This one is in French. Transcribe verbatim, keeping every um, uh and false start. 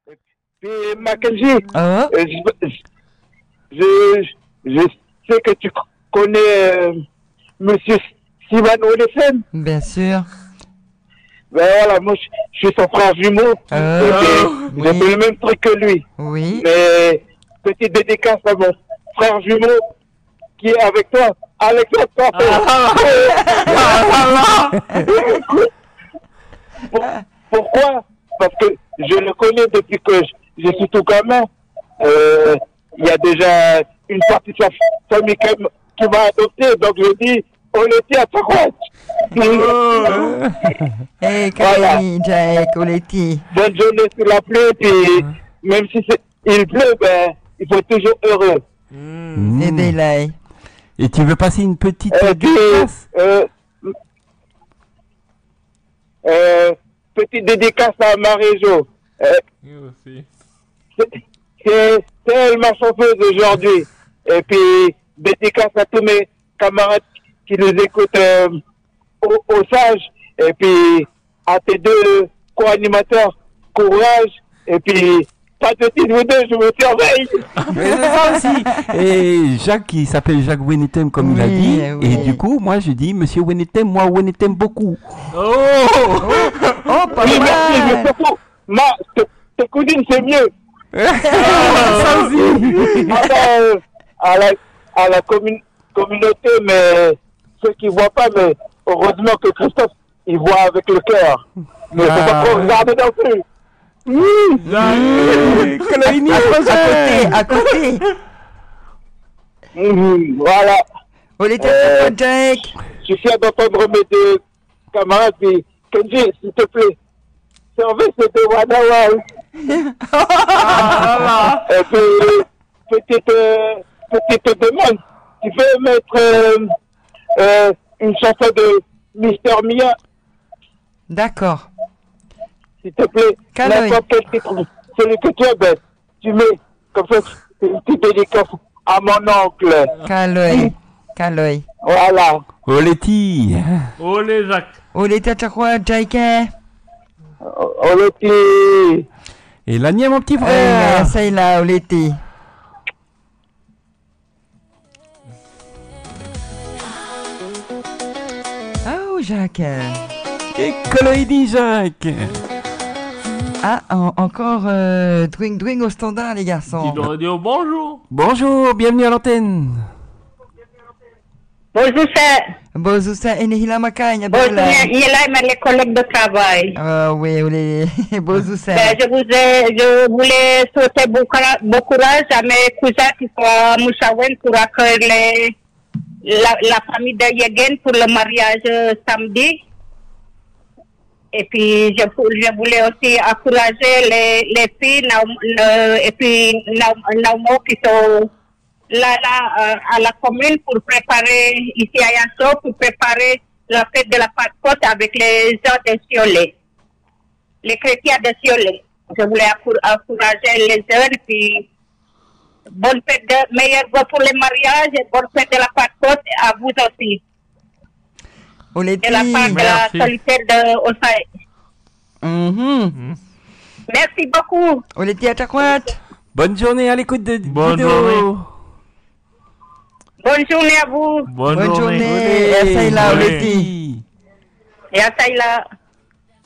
Puis Mackenzie, Ah. euh, je, je, je sais que tu connais euh, Monsieur Sivan Olesen. Bien sûr. Ben voilà, moi je, je suis son frère jumeau. Euh, Et puis, oui. j'ai fait le même truc que lui. Oui. Mais petite dédicace à mon frère jumeau qui est avec toi, Alexandre Parfait. Pour- Pourquoi? Parce que je le connais depuis que je, je suis tout gamin. Euh, Il y a déjà une partie de sa famille qui, m- qui m'a adopté, donc je dis, on était à sa droite. Hey, Voilà. Kalani, Jack, Oleti. Bonne journée sur la pluie, puis même si c'est- il pleut, ben, il faut être toujours heureux. Mmh. Et Delay. Et tu veux passer une petite Et puis, dédicace? euh, euh, petite dédicace à Marie-Jo. Euh, aussi. c'est c'est- c'est elle ma chanteuse aujourd'hui. Et puis, dédicace à tous mes camarades qui nous écoutent euh, au, au sage. Et puis, à tes deux co-animateurs, courage. Et puis, pas de titre, vous deux, je me surveille. Mais c'est ça aussi. Et Jacques, il s'appelle Jacques Wenetem, comme il a Oui, dit. oui. Et du coup, moi, je dis, Monsieur Wenetem, moi, Wenetem beaucoup. Oh. Oh, pas Oui, merci, mais mal. surtout, ma, tes, tes cousines, c'est mieux. Ça aussi. Ah ben, euh, à la, à la commun- communauté, mais ceux qui voient pas, mais heureusement que Christophe, il voit avec le cœur. Mais faut Ah. pas trop regarder non plus. Colonie, À côté, à côté. Mhm, voilà. Oleti, Euh, à Jack. Je suis fier d'entendre mes deux camarades. Puis, Kenji, s'il te plaît, servez ces deux Wanawa. Et puis, petite, euh, petite demande. Tu peux mettre euh, euh, une chanson de Mister Mia, D'accord. s'il te plaît. Caloï. N'importe quel titre, celui que tu as, ben, tu mets. Comme ça, c'est une petite dédicace à mon oncle. Kaloy. Kaloy. Voilà. Oleti. Olé, Jacques. Oleti, à quoi, Jack? On le dit. Et Lania, mon petit Euh, frère. ça y est là, Oleti. Oh, Jacques. Et Colonie, Jacques. Ah, en- encore euh, Dwing Dwing au standard, les garçons. Tu dois dire bonjour. Bonjour, bienvenue à l'antenne. Bonjour, c'est Bonjour, ça Enihila Makanya. bonjour, Yela et mes collègues de travail. Ah oui, oui. Bonjour, ça. Ben, je vous ai, je voulais souhaiter bon, coura- bon courage à mes cousins qui sont à Moussaouen pour accueillir les- la, la famille de Yegen pour le mariage euh, samedi. Et puis, je, vou- je voulais aussi encourager les, les filles Naum- le- et puis Naum- Naumo qui sont là, là euh, à la commune pour préparer, ici à Yasso, pour préparer la fête de la Pentecôte avec les gens de Siolet, les chrétiens de Siolet. Je voulais encour- encourager les jeunes, puis bonne fête, de, meilleurs vœux pour les mariages et bonne fête de la Pentecôte à vous aussi. Oleti. De la part de Merci. la solitaire de Osaï. Mhm. Merci beaucoup. Oleti, à quoi? Bonne journée à l'écoute de Bonne vidéo. journée. Bonne journée à vous. Bonne, Bonne journée. journée. Et ça y est là, Olé. Oleti. Et à Saïla.